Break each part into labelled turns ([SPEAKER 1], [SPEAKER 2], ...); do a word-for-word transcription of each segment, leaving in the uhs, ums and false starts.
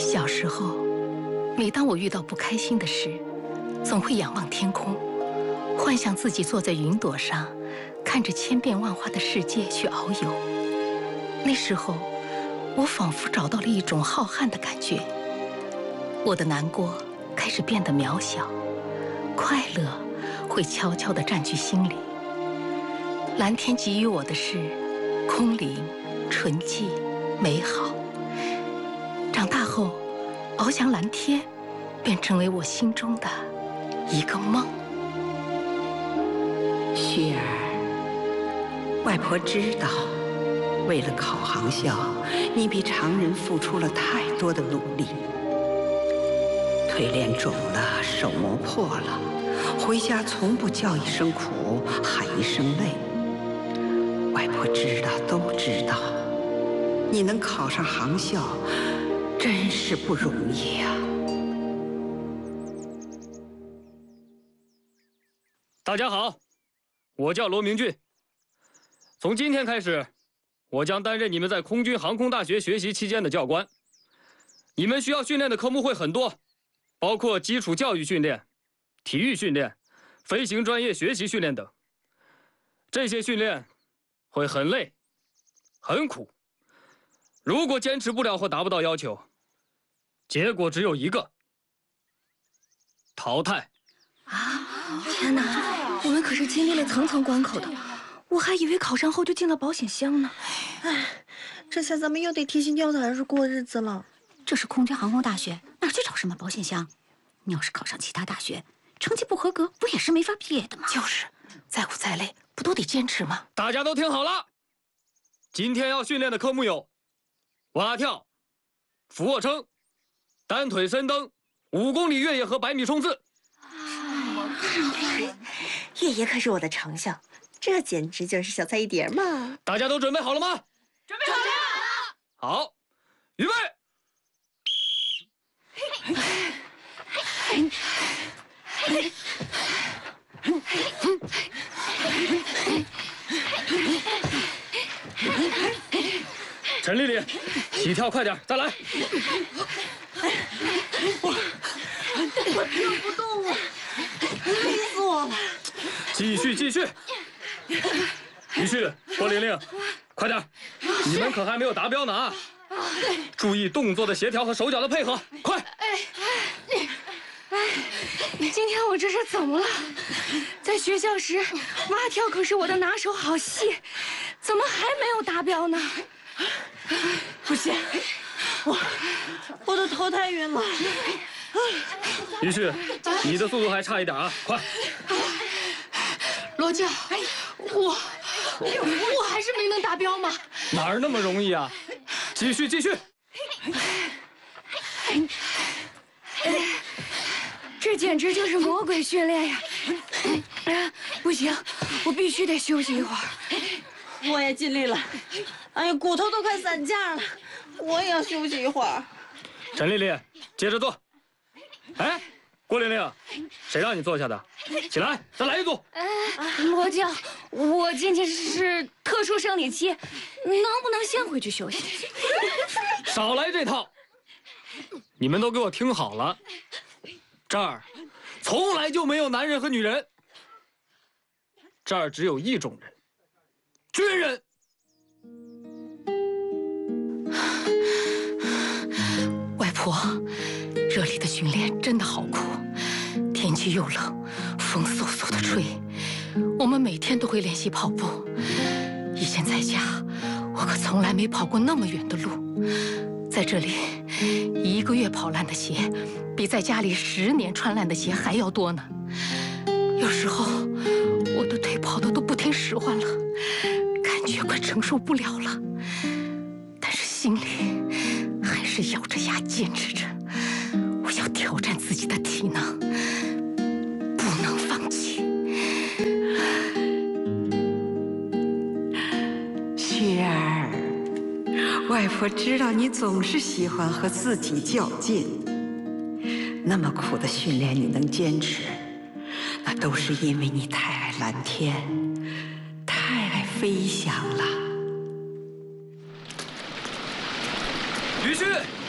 [SPEAKER 1] 小时候，每当我遇到不开心的事，总会仰望天空，幻想自己坐在云朵上，看着千变万化的世界去遨游。那时候，我仿佛找到了一种浩瀚的感觉。我的难过开始变得渺小，快乐会悄悄地占据心里。蓝天给予我的是空灵、纯净、美好。长大后，翱翔蓝天便成为我心中的一个梦。
[SPEAKER 2] 旭儿，外婆知道，为了考航校，你比常人付出了太多的努力。腿练肿了，手磨破了，回家从不叫一声苦，喊一声累。外婆知道，都知道，你能考上航校，真是不容易呀。
[SPEAKER 3] 大家好，我叫罗明俊。从今天开始，我将担任你们在空军航空大学学习期间的教官。你们需要训练的科目会很多，包括基础教育训练、体育训练、飞行专业学习训练等。这些训练会很累、很苦。如果坚持不了或达不到要求，结果只有一个：淘汰。
[SPEAKER 4] 啊！天哪，我们可是经历了层层关口的，我还以为考上后就进了保险箱呢。
[SPEAKER 5] 哎，这下咱们又得提心吊胆着过日子了。
[SPEAKER 6] 这是空军航空大学，哪去找什么保险箱？你要是考上其他大学，成绩不合格，不也是没法毕业的吗？
[SPEAKER 1] 就是，再苦再累，不都得坚持吗？
[SPEAKER 3] 大家都听好了，今天要训练的科目有蛙跳、俯卧撑、单腿深蹬、五公里越野和百米冲刺。
[SPEAKER 5] 越野可是我的长项，这简直就是小菜一碟嘛！
[SPEAKER 3] 大家都准备好了吗？
[SPEAKER 4] 准备好了。
[SPEAKER 3] 好，预备。陈丽丽，起跳快点，再来！
[SPEAKER 5] 我我跳不动了，累死我了！
[SPEAKER 3] 继续继续。于旭、郭玲玲，快点！你们可还没有达标呢啊！注意动作的协调和手脚的配合，快！
[SPEAKER 4] 哎哎哎！今天我这是怎么了？在学校时，蛙跳可是我的拿手好戏，怎么还没有达标呢？
[SPEAKER 5] 不行，我我的头太晕了。
[SPEAKER 3] 于旭，你的速度还差一点啊，快！
[SPEAKER 4] 罗教，我我还是没能达标吗？
[SPEAKER 3] 哪儿那么容易啊？继续继续。
[SPEAKER 4] 这简直就是魔鬼训练呀！不行，我必须得休息一会儿。
[SPEAKER 5] 我也尽力了，哎呀，骨头都快散架了，我也要休息一会儿。
[SPEAKER 3] 陈丽丽，接着做。哎，郭玲玲，谁让你坐下的？起来，再来一组。
[SPEAKER 4] 哎，罗教，我今天是特殊生理期，能不能先回去休息？
[SPEAKER 3] 少来这套！你们都给我听好了，这儿从来就没有男人和女人，这儿只有一种人，军人。
[SPEAKER 1] 外婆，这里的训练真的好苦，天气又冷，风嗖嗖的吹。我们每天都会练习跑步。以前在家，我可从来没跑过那么远的路。在这里，一个月跑烂的鞋，比在家里十年穿烂的鞋还要多呢。有时候，我的腿跑得都不听使唤了，感觉快承受不了了。但是心里还是咬着牙坚持着，我要挑战自己的体能，不能放弃。
[SPEAKER 2] 旭儿，外婆知道你总是喜欢和自己较劲，那么苦的训练你能坚持，那都是因为你太爱蓝天，太爱飞翔了。
[SPEAKER 3] 于旭，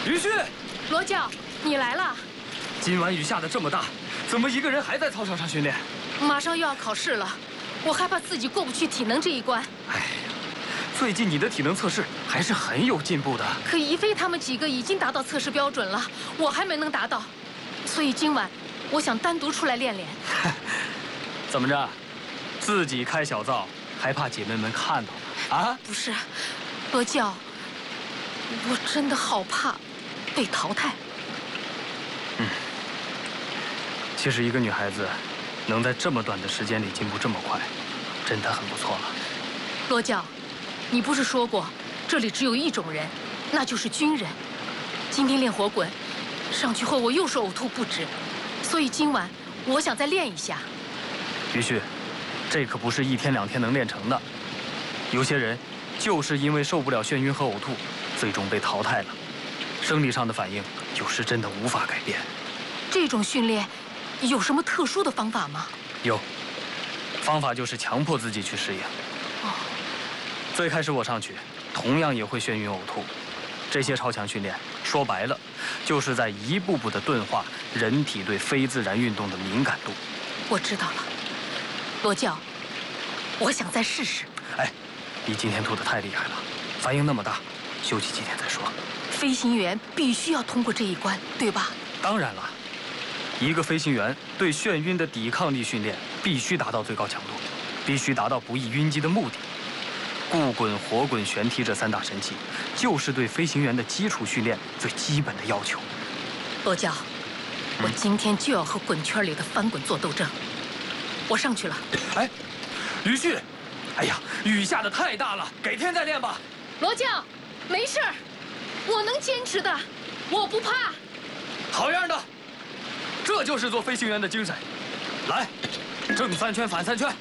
[SPEAKER 3] 于旭，
[SPEAKER 1] 罗教，你来了。
[SPEAKER 3] 今晚雨下的这么大，怎么一个人还在操场上训练？
[SPEAKER 1] 马上又要考试了，我害怕自己过不去体能这一关。
[SPEAKER 3] 哎呀，最近你的体能测试还是很有进步的。
[SPEAKER 1] 可宜妃他们几个已经达到测试标准了，我还没能达到，所以今晚我想单独出来练练。
[SPEAKER 3] 怎么着，自己开小灶，还怕姐妹们看到吗？啊？
[SPEAKER 1] 不是，罗教，我真的好怕被淘汰。
[SPEAKER 3] 嗯，其实一个女孩子能在这么短的时间里进步这么快，真的很不错了。
[SPEAKER 1] 罗教，你不是说过这里只有一种人，那就是军人。今天练火滚，上去后我又是呕吐不止，所以今晚我想再练一下。
[SPEAKER 3] 于旭，这可不是一天两天能练成的。有些人就是因为受不了眩晕和呕吐，最终被淘汰了。生理上的反应有时真的无法改变。
[SPEAKER 1] 这种训练有什么特殊的方法吗？
[SPEAKER 3] 有，方法就是强迫自己去适应。
[SPEAKER 1] 哦，
[SPEAKER 3] 最开始我上去，同样也会眩晕呕吐。这些超强训练，说白了，就是在一步步地钝化人体对非自然运动的敏感度。
[SPEAKER 1] 我知道了，罗教，我想再试试。
[SPEAKER 3] 哎，你今天吐得太厉害了，反应那么大，休息几天再说。
[SPEAKER 1] 飞行员必须要通过这一关，对吧？
[SPEAKER 3] 当然了，一个飞行员对眩晕的抵抗力训练必须达到最高强度，必须达到不易晕机的目的。固滚、活滚、旋踢这三大神器，就是对飞行员的基础训练最基本的要求。
[SPEAKER 1] 罗教，我今天就要和滚圈里的翻滚做斗争。我上去了。
[SPEAKER 3] 哎，于旭，哎呀，雨下的太大了，改天再练吧。
[SPEAKER 1] 罗教，没事儿，我能坚持的，我不怕。
[SPEAKER 3] 好样的，这就是做飞行员的精神。来，正三圈，反三圈。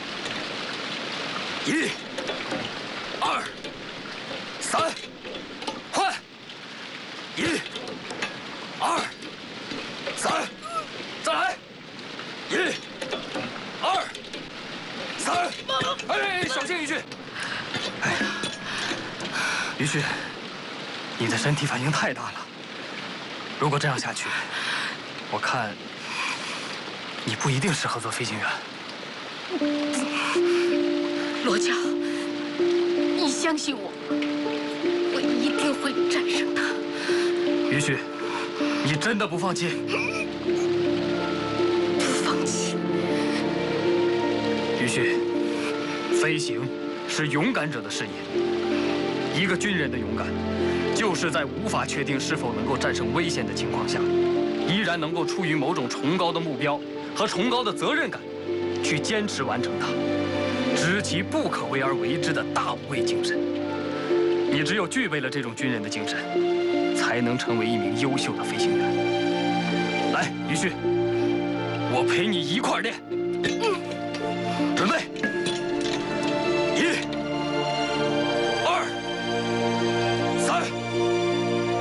[SPEAKER 3] 一、二、三，快！一、二、三，再来！一、二、三，哎，小心于旭！哎呀，于旭，你的身体反应太大了。如果这样下去，我看你不一定适合做飞行员。
[SPEAKER 1] 罗教，你相信我，我一定会战胜他。
[SPEAKER 3] 于旭，你真的不放弃？
[SPEAKER 1] 不放弃。
[SPEAKER 3] 于旭，飞行是勇敢者的事业。一个军人的勇敢，就是在无法确定是否能够战胜危险的情况下，依然能够出于某种崇高的目标和崇高的责任感，去坚持完成它。知其不可为而为之的大无畏精神，你只有具备了这种军人的精神，才能成为一名优秀的飞行员。来，于旭，我陪你一块儿练。